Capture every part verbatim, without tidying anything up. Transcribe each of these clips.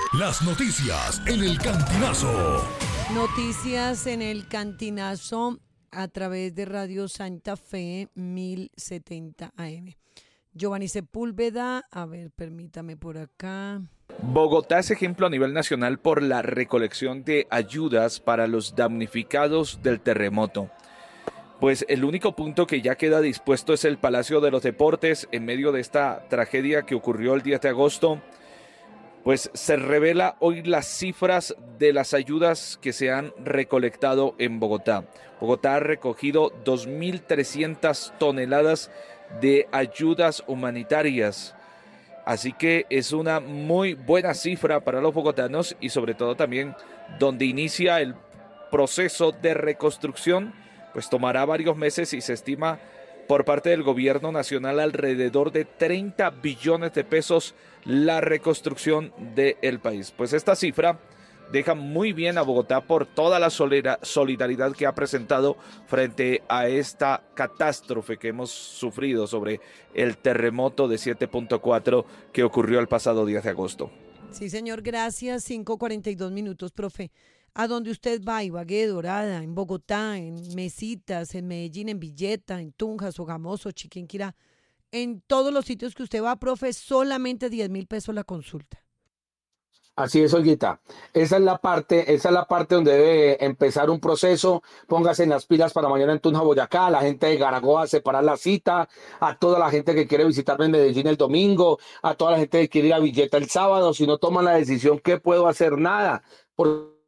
Las noticias en el Cantinazo. Noticias en el Cantinazo a través de Radio Santa Fe mil setenta A M. Giovanni Sepúlveda, a ver, permítame por acá. Bogotá es ejemplo a nivel nacional por la recolección de ayudas para los damnificados del terremoto. Pues el único punto que ya queda dispuesto es el Palacio de los Deportes en medio de esta tragedia que ocurrió el diez de agosto. Pues se revela hoy las cifras de las ayudas que se han recolectado en Bogotá. Bogotá ha recogido dos mil trescientas toneladas de ayudas humanitarias. Así que es una muy buena cifra para los bogotanos y sobre todo también donde inicia el proceso de reconstrucción, pues tomará varios meses y se estima por parte del gobierno nacional alrededor de treinta billones de pesos la reconstrucción del país. Pues esta cifra deja muy bien a Bogotá por toda la solidaridad que ha presentado frente a esta catástrofe que hemos sufrido sobre el terremoto de siete punto cuatro que ocurrió el pasado diez de agosto. Sí, señor, gracias. cinco cuarenta y dos minutos, profe. A donde usted va, Ibagué, Dorada, en Bogotá, en Mesitas, en Medellín, en Villeta, en Tunja, Sogamoso, Chiquinquirá, en todos los sitios que usted va, profe, solamente diez mil pesos la consulta. Así es, Olguita. Esa es la parte, esa es la parte donde debe empezar un proceso. Póngase en las pilas para mañana en Tunja, Boyacá, a la gente de Garagoa separar la cita, a toda la gente que quiere visitarme en Medellín el domingo, a toda la gente que quiere ir a Villeta el sábado. Si no toman la decisión, ¿qué puedo hacer? Nada. Porque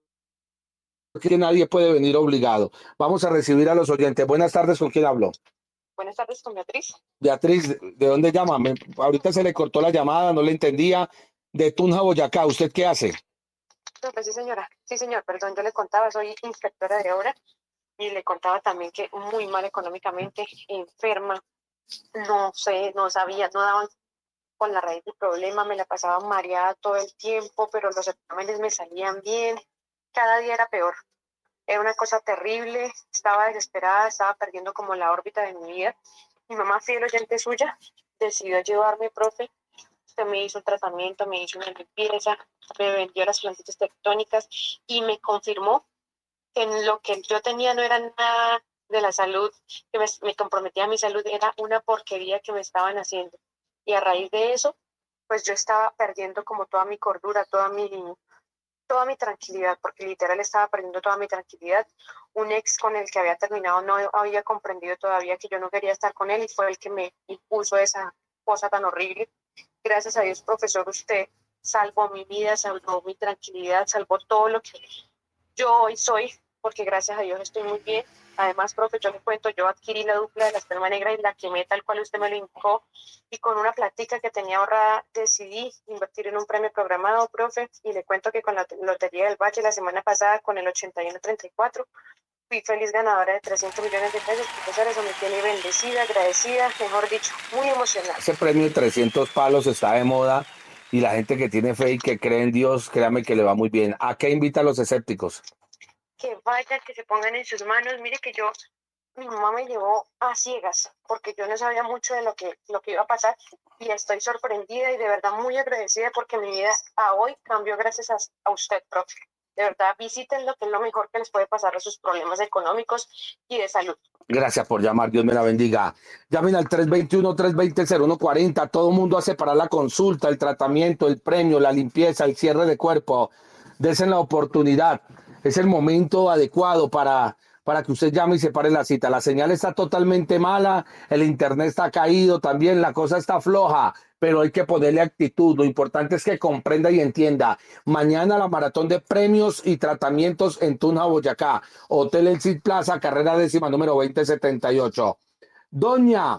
nadie puede venir obligado. Vamos a recibir a los oyentes. Buenas tardes, ¿con quién hablo? Buenas tardes, con Beatriz. Beatriz, ¿de dónde llama? Me, ahorita se le cortó la llamada, no le entendía. De Tunja, Boyacá, ¿usted qué hace? Pues sí, señora. Sí, señor, perdón, yo le contaba, soy inspectora de obra y le contaba también que muy mal económicamente, enferma, no sé, no sabía, no daban con la raíz del problema, me la pasaba mareada todo el tiempo, pero los exámenes me salían bien, cada día era peor. Era una cosa terrible, estaba desesperada, estaba perdiendo como la órbita de mi vida. Mi mamá, fiel oyente suya, decidió llevarme, profe. Usted me hizo un tratamiento, me hizo una limpieza, me vendió las plantitas tectónicas y me confirmó que en lo que yo tenía no era nada de la salud, que me, me comprometía a mi salud, era una porquería que me estaban haciendo. Y a raíz de eso, pues yo estaba perdiendo como toda mi cordura, toda mi... toda mi tranquilidad, porque literal estaba perdiendo toda mi tranquilidad. Un ex con el que había terminado no había comprendido todavía que yo no quería estar con él y fue el que me impuso esa cosa tan horrible. Gracias a Dios, profesor, usted salvó mi vida, salvó mi tranquilidad, salvó todo lo que yo hoy soy, porque gracias a Dios estoy muy bien. Además, profe, yo le cuento, yo adquirí la dupla de la esperma negra y la quemé tal cual usted me lo indicó, y con una platica que tenía ahorrada decidí invertir en un premio programado, profe, y le cuento que con la Lotería del Valle la semana pasada, con el ochenta y uno treinta y cuatro, fui feliz ganadora de trescientos millones de pesos. Profesor, eso me tiene bendecida, agradecida, mejor dicho, muy emocionada. Ese premio de trescientos palos está de moda y la gente que tiene fe y que cree en Dios, créame que le va muy bien. ¿A qué invita a los escépticos? Que vayan, que se pongan en sus manos. Mire que yo, mi mamá me llevó a ciegas porque yo no sabía mucho de lo que, lo que iba a pasar y estoy sorprendida y de verdad muy agradecida porque mi vida a hoy cambió gracias a, a usted, profe. De verdad, visítenlo, que es lo mejor que les puede pasar a sus problemas económicos y de salud. Gracias por llamar, Dios me la bendiga. Llamen al tres dos uno, tres dos cero, cero uno cuatro cero. Todo el mundo hace para la consulta, el tratamiento, el premio, la limpieza, el cierre de cuerpo. Desen la oportunidad. Es el momento adecuado para, para que usted llame y separe la cita. La señal está totalmente mala, el internet está caído también, la cosa está floja, pero hay que ponerle actitud. Lo importante es que comprenda y entienda. Mañana la maratón de premios y tratamientos en Tunja, Boyacá. Hotel El Cid Plaza, carrera décima, número veinte setenta y ocho. Doña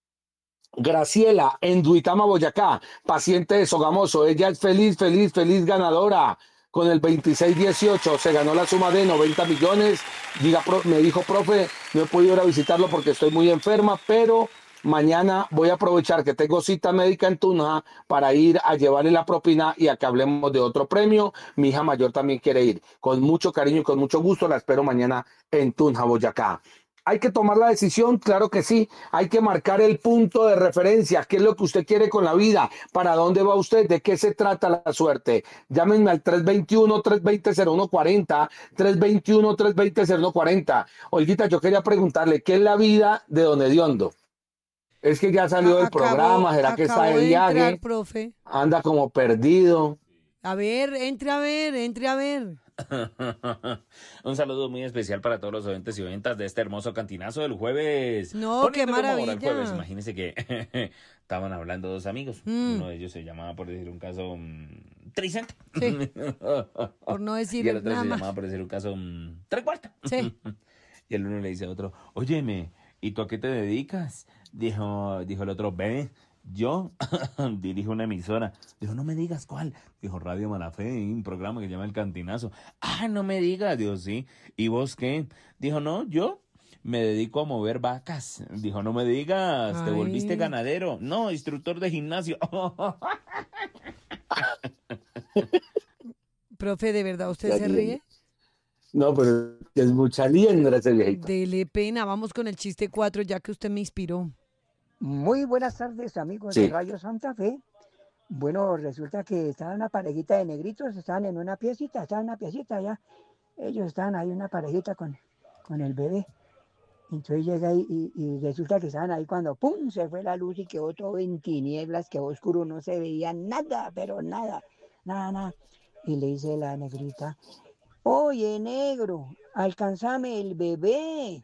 Graciela, en Duitama, Boyacá, paciente de Sogamoso. Ella es feliz, feliz, feliz ganadora. Con el veintiséis dieciocho se ganó la suma de noventa millones. Diga, me dijo, profe, no he podido ir a visitarlo porque estoy muy enferma, pero mañana voy a aprovechar que tengo cita médica en Tunja para ir a llevarle la propina y a que hablemos de otro premio. Mi hija mayor también quiere ir. Con mucho cariño y con mucho gusto la espero mañana en Tunja, Boyacá. Hay que tomar la decisión, claro que sí. Hay que marcar el punto de referencia. ¿Qué es lo que usted quiere con la vida? ¿Para dónde va usted? ¿De qué se trata la suerte? Llámenme al tres dos uno, tres dos cero, cero uno cuatro cero, tres dos uno, tres dos cero, cero uno cuatro cero. Olguita, yo quería preguntarle, ¿qué es la vida de don Hediondo? Es que ya salió del Acabo- programa, ¿será que está acabo de de entrar, viaje? profe. Anda como perdido. A ver, entre a ver, entre a ver. Un saludo muy especial para todos los oyentes y oyentas de este hermoso cantinazo del jueves. No, Poniéndole qué humor al maravilla. jueves. Imagínense que estaban hablando dos amigos. Mm. Uno de ellos se llamaba, por decir un caso, mm, Tricent. Sí. Por no decir Y el otro nada se más. llamaba, por decir un caso, mm, Tres Cuartos. Sí. Y el uno le dice a otro, óyeme, ¿y tú a qué te dedicas? Dijo, dijo el otro, ve, yo dirijo una emisora. Dijo, no me digas cuál. Dijo, Radio Malafé, un programa que se llama El Cantinazo. Ah, no me digas. Dijo, sí. ¿Y vos qué? Dijo, no, yo me dedico a mover vacas. Dijo, no me digas, te Ay. volviste ganadero. No, instructor de gimnasio. Profe, ¿de verdad usted Ya se que- ríe? No, pero es mucha liendra ese viejito. Dele pena, vamos con el chiste cuatro, ya que usted me inspiró. Muy buenas tardes, amigos Sí. de Radio Santa Fe. Bueno, resulta que estaban una parejita de negritos, estaban en una piecita, estaban en una piecita allá. Ellos estaban ahí, una parejita con, con el bebé. Entonces llega ahí y, y resulta que estaban ahí cuando ¡pum! Se fue la luz y quedó todo en tinieblas, quedó oscuro, no se veía nada, pero nada, nada, nada. Y le dice la negrita, oye, negro, alcánzame el bebé.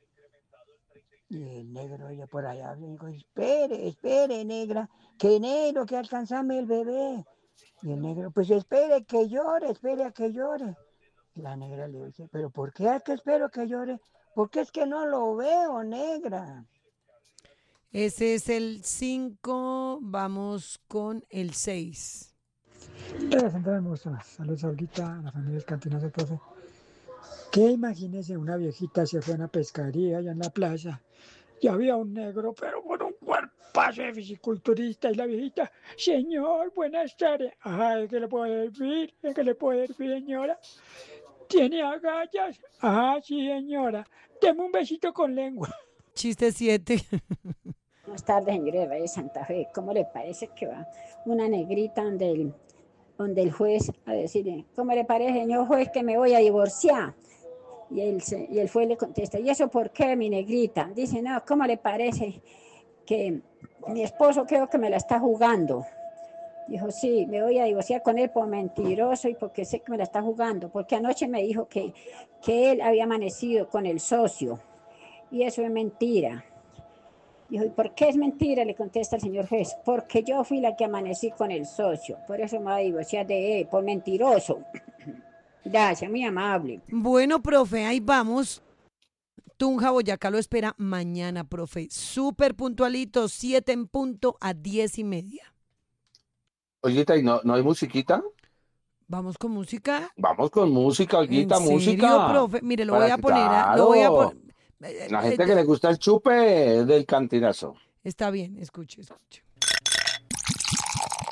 Y el negro ella por allá le dijo, espere, espere, negra, que negro, que alcánzame el bebé. Y el negro, pues espere que llore, espere a que llore. Y la negra le dice, pero ¿por qué es que espero que llore? Porque es que no lo veo, negra. Ese es el cinco, vamos con el seis. Entonces, me gusta. Saludos ahorita a la familia del Cantinazo, profe. Que imagínese, una viejita se fue a una pescadería allá en la playa y había un negro, pero con un cuerpazo de fisiculturista, y la viejita, señor, buenas tardes. Ay, ¿qué le puedo decir? ¿Qué le puedo decir, señora? ¿Tiene agallas? Ah, sí, señora. Deme un besito con lengua. Chiste siete. Buenas tardes, señores de Radio Santa Fe. ¿Cómo le parece que va una negrita donde el, donde el juez a decirle, ¿cómo le parece, señor juez, que me voy a divorciar? Y el, se- y el juez le contesta, ¿y eso por qué, mi negrita? Dice, no, ¿cómo le parece que mi esposo creo que me la está jugando? Dijo, sí, me voy a divorciar con él por mentiroso y porque sé que me la está jugando, porque anoche me dijo que, que él había amanecido con el socio y eso es mentira. Dijo, ¿y por qué es mentira? Le contesta el señor juez, porque yo fui la que amanecí con el socio, por eso me voy a divorciar de él, por mentiroso. Gracias, muy amable. Bueno, profe, ahí vamos. Tunja, Boyacá lo espera mañana, profe. Súper puntualito, siete en punto a diez y media. Olguita, ¿y no, no hay musiquita? Vamos con música. Vamos con música, Olguita, ¿En serio, música. profe? Mire, lo Para voy a que- poner. a- Lo voy a claro. poner. eh, La eh, gente eh, que le gusta el chupe del Cantinazo. Está bien, escuche, escuche.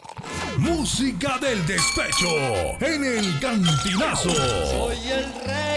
Música del despecho en el Cantinazo. Soy el rey.